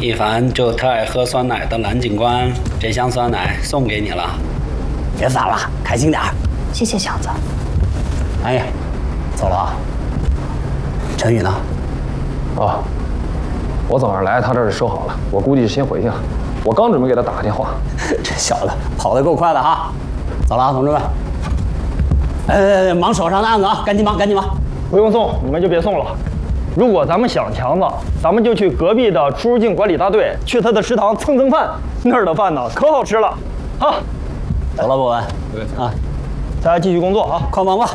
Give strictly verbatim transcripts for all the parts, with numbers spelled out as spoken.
一凡就特爱喝酸奶的蓝警官，这箱酸奶送给你了。 别烦了，开心点儿。 谢谢祥子。 哎呀，走了啊。陈宇呢？ 哦，我早上来，他这儿收好了，我估计先回去了。我刚准备给他打个电话。 这小子跑得够快的哈。走了啊，同志们。呃，忙手上的案子啊，赶紧忙，赶紧忙。 不用送，你们就别送了。如果咱们想强子，咱们就去隔壁的出入境管理大队，去他的食堂蹭蹭饭，那儿的饭呢可好吃了。啊， 走了，博文。啊， 大家继续工作啊， 快忙吧。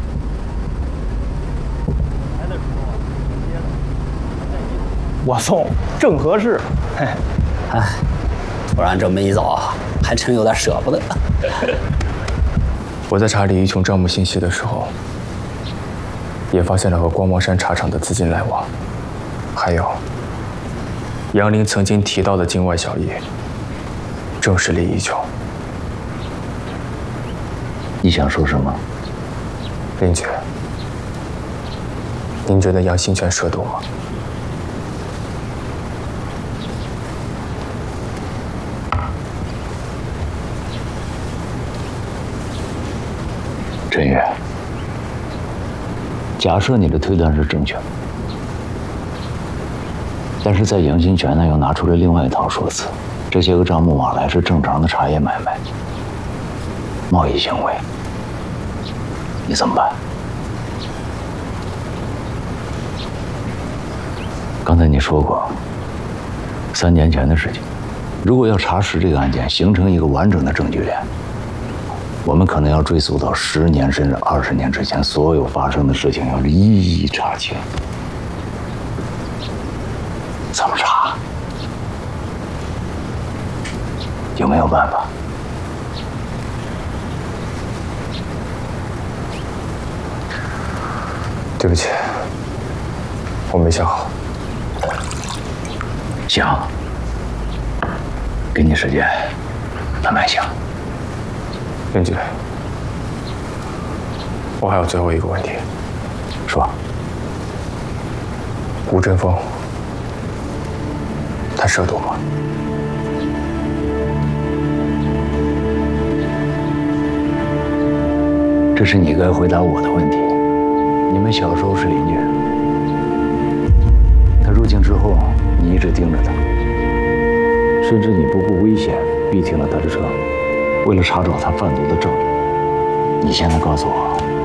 我送正合适。嘿， 哎，突然这么一走，还真有点舍不得。 我在查李一琼账目信息的时候，也发现了和光芒山茶厂的资金来往，还有杨林曾经提到的境外小叶，正是李一琼。 你想说什么？ 林姐，您觉得杨新全涉毒吗？ 陈月，假设你的推断是正确的，但是在杨新全呢又拿出了另外一套说辞，这些个账目往来是正常的茶叶买卖、贸易行为，你怎么办？刚才你说过，三年前的事情，如果要查实这个案件，形成一个完整的证据链，我们可能要追溯到十年甚至二十年之前，所有发生的事情要一一查清。怎么查？有没有办法？ 对不起，我没想好。 想，给你时间，慢慢想。 林姐，我还有最后一个问题。 说。 吴振峰，他涉毒吗？ 这是你该回答我的问题。你们小时候是邻居，他入境之后，你一直盯着他，甚至你不顾危险逼停了他的车，为了查找他贩毒的证据。你现在告诉我，